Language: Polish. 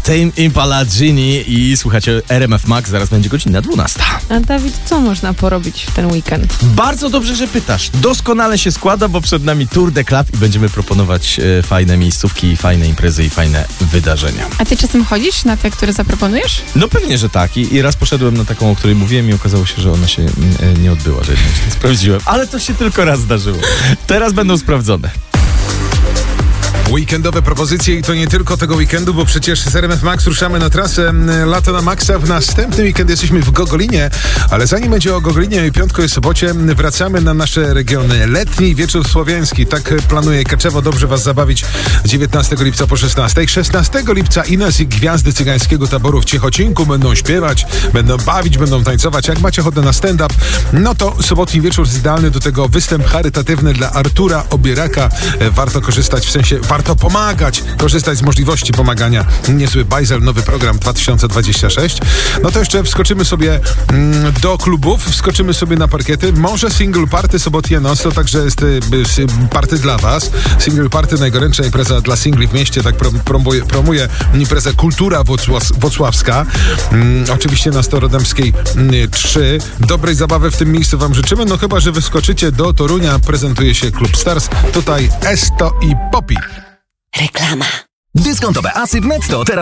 Tame Impala, Genie i słuchacie RMF Max, zaraz będzie godzina 12. A Dawid, co można porobić w ten weekend? Bardzo dobrze, że pytasz. Doskonale się składa, bo przed nami Tour de Club i będziemy proponować fajne miejscówki, fajne imprezy i fajne wydarzenia. A ty czasem chodzisz na te, które zaproponujesz? No pewnie, że tak. I raz poszedłem na taką, o której mówiłem i okazało się, że ona się nie odbyła, że jednak się nie sprawdziłem. Ale to się tylko raz zdarzyło. Teraz będą sprawdzone. Weekendowe propozycje i to nie tylko tego weekendu, bo przecież z RMF Max ruszamy na trasę Lato na Maxa. W następny weekend jesteśmy w Gogolinie, ale zanim będzie o Gogolinie i piątku i sobocie, wracamy na nasze regiony. Letni wieczór słowiański, tak planuje Kaczewo dobrze was zabawić 19 lipca po 16. 16 lipca Ines i gwiazdy cygańskiego taboru w Ciechocinku będą śpiewać, będą bawić, będą tańcować. Jak macie ochotę na stand-up, no to sobotni wieczór jest idealny do tego. Występ charytatywny dla Artura Obieraka. Warto korzystać, w sensie warto pomagać, korzystać z możliwości pomagania. Niezły bajzel, nowy program 2026. No to jeszcze wskoczymy sobie do klubów, wskoczymy sobie na parkiety. Może single party sobotnie noc, to także jest party dla was. Single party, najgorętsza impreza dla singli w mieście, tak promuje imprezę Kultura Włocławska. Oczywiście na Starodębskiej 3. Dobrej zabawy w tym miejscu wam życzymy, no chyba, że wyskoczycie do Torunia. Prezentuje się Klub Stars. Tutaj Esto i Poppy. Reklama. Dyskontowe asy w Netto teraz